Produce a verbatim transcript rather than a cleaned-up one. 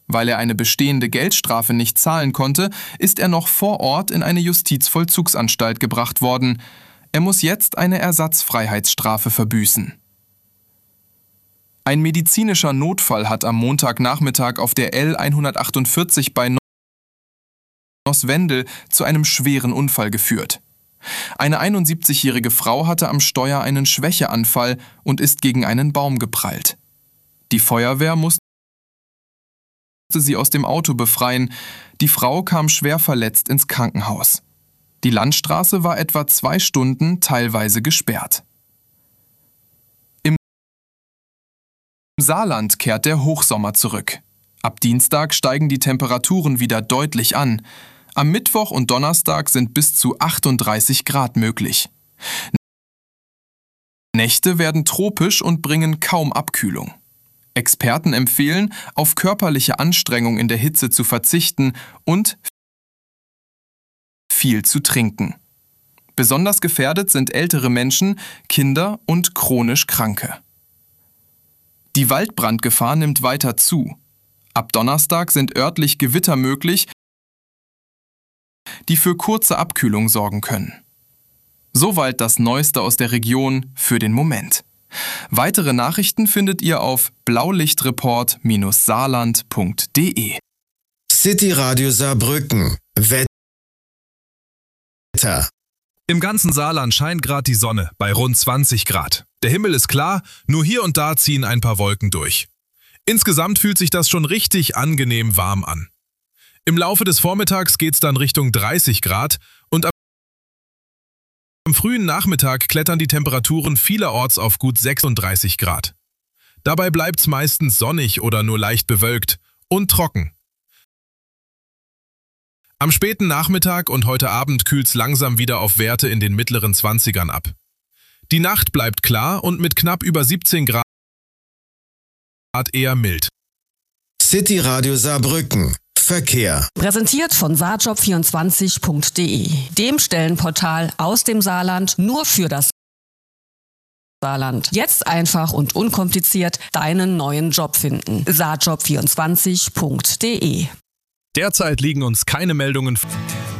Weil er eine bestehende Geldstrafe nicht zahlen konnte, ist er noch vor Ort in eine Justizvollzugsanstalt gebracht worden. Er muss jetzt eine Ersatzfreiheitsstrafe verbüßen. Ein medizinischer Notfall hat am Montagnachmittag auf der L hundertachtundvierzig bei Noswendel zu einem schweren Unfall geführt. Eine einundsiebzigjährige Frau hatte am Steuer einen Schwächeanfall und ist gegen einen Baum geprallt. Die Feuerwehr musste sie aus dem Auto befreien. Die Frau kam schwer verletzt ins Krankenhaus. Die Landstraße war etwa zwei Stunden teilweise gesperrt. Im Saarland kehrt der Hochsommer zurück. Ab Dienstag steigen die Temperaturen wieder deutlich an. Am Mittwoch und Donnerstag sind bis zu achtunddreißig Grad möglich. Nächte werden tropisch und bringen kaum Abkühlung. Experten empfehlen, auf körperliche Anstrengung in der Hitze zu verzichten und viel zu trinken. Besonders gefährdet sind ältere Menschen, Kinder und chronisch Kranke. Die Waldbrandgefahr nimmt weiter zu. Ab Donnerstag sind örtlich Gewitter möglich, die für kurze Abkühlung sorgen können. Soweit das Neueste aus der Region für den Moment. Weitere Nachrichten findet ihr auf blaulichtreport Saarland punkt de. City Radio Saarbrücken. Wetter. Im ganzen Saarland scheint gerade die Sonne bei rund zwanzig Grad. Der Himmel ist klar, nur hier und da ziehen ein paar Wolken durch. Insgesamt fühlt sich das schon richtig angenehm warm an. Im Laufe des Vormittags geht's dann Richtung dreißig Grad und am Am frühen Nachmittag klettern die Temperaturen vielerorts auf gut sechsunddreißig Grad. Dabei bleibt's meistens sonnig oder nur leicht bewölkt und trocken. Am späten Nachmittag und heute Abend kühlt's langsam wieder auf Werte in den mittleren zwanzigern ab. Die Nacht bleibt klar und mit knapp über siebzehn Grad eher mild. City Radio Saarbrücken. Verkehr. Präsentiert von saarjob vierundzwanzig punkt de, dem Stellenportal aus dem Saarland nur für das Saarland. Jetzt einfach und unkompliziert deinen neuen Job finden. saarjob vierundzwanzig punkt de. Derzeit liegen uns keine Meldungen vor.